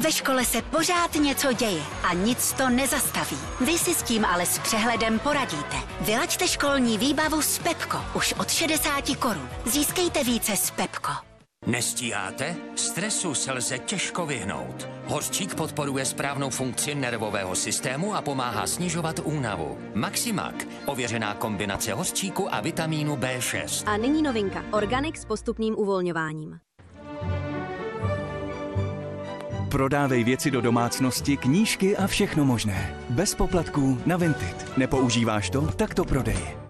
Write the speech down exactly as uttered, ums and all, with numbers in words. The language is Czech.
Ve škole se pořád něco děje a nic to nezastaví. Vy si s tím ale s přehledem poradíte. Vylaďte školní výbavu s Pepko už od šedesáti korun. Získejte více s Pepko. Nestíháte? Stresu se lze těžko vyhnout. Hořčík podporuje správnou funkci nervového systému a pomáhá snižovat únavu. Maximak, ověřená kombinace hořčíku a vitamínu bé šest. A nyní novinka. Organic s postupným uvolňováním. Prodávej věci do domácnosti, knížky a všechno možné. Bez poplatků na Vinted. Nepoužíváš to? Tak to prodej.